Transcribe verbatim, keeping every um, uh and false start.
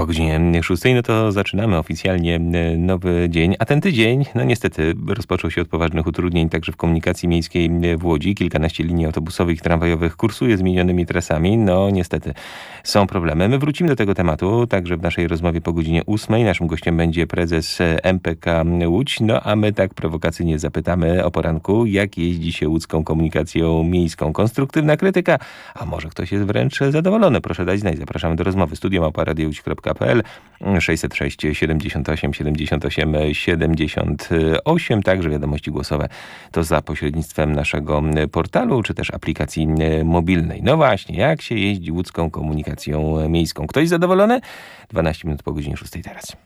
Po godzinie szóstej, no to zaczynamy oficjalnie nowy dzień, a ten tydzień, no niestety, rozpoczął się od poważnych utrudnień także w komunikacji miejskiej w Łodzi. Kilkanaście linii autobusowych i tramwajowych kursuje zmienionymi trasami. No niestety są problemy. My wrócimy do tego tematu, także w naszej rozmowie po godzinie ósmej. Naszym gościem będzie prezes M P K Łódź. No a my tak prowokacyjnie zapytamy o poranku, jak jeździ się łódzką komunikacją miejską. Konstruktywna krytyka, a może ktoś jest wręcz zadowolony. Proszę dać znać. Zapraszamy do rozmowy. Studio małpa radio łódź kropka p l sześćset sześć siedemdziesiąt osiem siedemdziesiąt osiem siedemdziesiąt osiem. Także wiadomości głosowe to za pośrednictwem naszego portalu, czy też aplikacji mobilnej. No właśnie, jak się jeździ łódzką komunikacją miejską? Ktoś zadowolony? dwanaście minut po godzinie szóstej teraz.